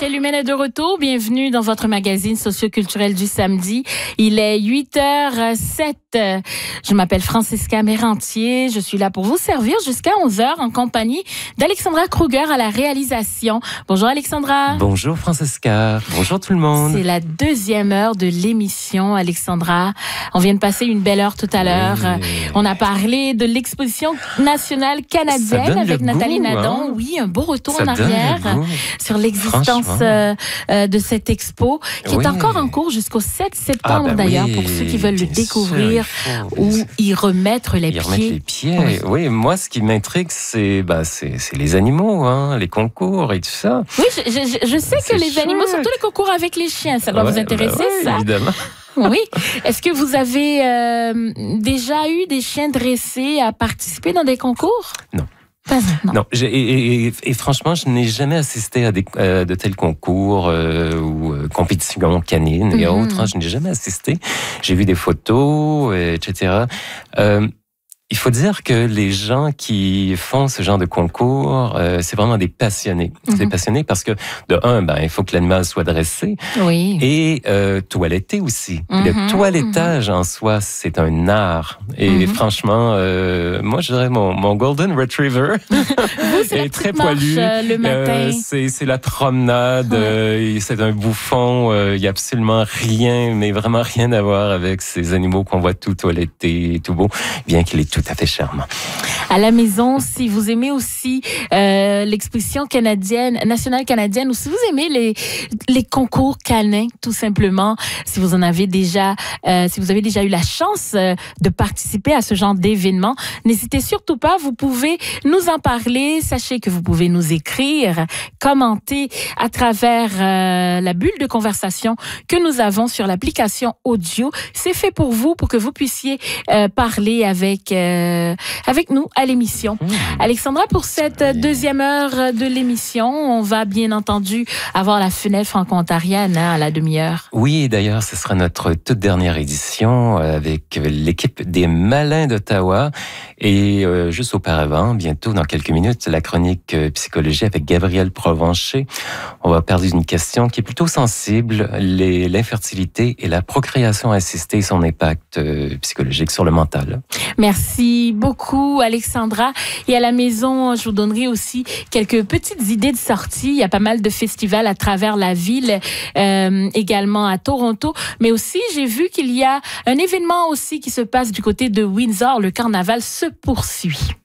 Belle Humaine est de retour. Bienvenue dans votre magazine socioculturel du samedi. Il est 8h07. Je m'appelle Francisca Mérantier. Je suis là pour vous servir jusqu'à 11h en compagnie d'Alexandra Kruger à la réalisation. Bonjour Alexandra. Bonjour Francisca. Bonjour tout le monde. C'est la deuxième heure de l'émission, Alexandra. On vient de passer une belle heure tout à l'heure. Oui. On a parlé de l'exposition nationale canadienne avec Nathalie Nadon. Hein? Oui, un beau retour en arrière sur l'existence de cette expo qui est encore en cours jusqu'au 7 septembre d'ailleurs pour ceux qui veulent le découvrir ou y remettre les pieds. Oui, moi ce qui m'intrigue c'est les animaux, hein, les concours et tout ça. Oui, je sais que les animaux, surtout les concours avec les chiens, ça doit vous intéresser, ça. Évidemment. Oui. Est-ce que vous avez déjà eu des chiens dressés à participer dans des concours? Non. Non. Et franchement, je n'ai jamais assisté à de tels concours ou compétitions canines et autres. Je n'ai jamais assisté. J'ai vu des photos, etc. Il faut dire que les gens qui font ce genre de concours, c'est vraiment des passionnés. Des passionnés parce que, de un, il faut que l'animal soit dressé. Oui. Et toiletté aussi. Le toilettage en soi, c'est un art. Et franchement, moi, je dirais mon Golden Retriever est très poilu. Le matin. C'est la promenade. C'est un bouffon. Il n'y a absolument rien, mais vraiment rien à voir avec ces animaux qu'on voit tout toilettés et tout beau, bien qu'il est tout à fait charmant. À la maison, si vous aimez aussi l'exposition nationale canadienne, ou si vous aimez les concours canins, tout simplement, si vous avez déjà eu la chance de participer à ce genre d'événement, n'hésitez surtout pas, vous pouvez nous en parler. Sachez que vous pouvez nous écrire, commenter à travers la bulle de conversation que nous avons sur l'application audio. C'est fait pour vous, pour que vous puissiez parler avec nous à l'émission. Alexandra, pour cette deuxième heure de l'émission, on va bien entendu avoir la fenêtre franco-ontarienne à la demi-heure. Oui, d'ailleurs, ce sera notre toute dernière édition avec l'équipe des Malins d'Ottawa. Et juste auparavant, bientôt dans quelques minutes, la chronique psychologie avec Gabriel Provencher. On va parler d'une question qui est plutôt sensible, l'infertilité et la procréation assistée et son impact psychologique sur le mental. Merci beaucoup, Alexandra. Et à la maison, je vous donnerai aussi quelques petites idées de sortie. Il y a pas mal de festivals à travers la ville, également à Toronto. Mais aussi, j'ai vu qu'il y a un événement aussi qui se passe du côté de Windsor. Le carnaval se poursuit.